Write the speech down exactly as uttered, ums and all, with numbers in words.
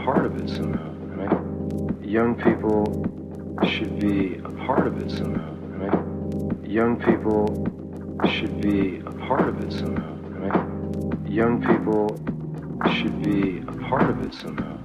part of it somehow, right? Young people should be a part of it somehow, right? Young people should be a part of it somehow, right? Young people should be a part of it somehow.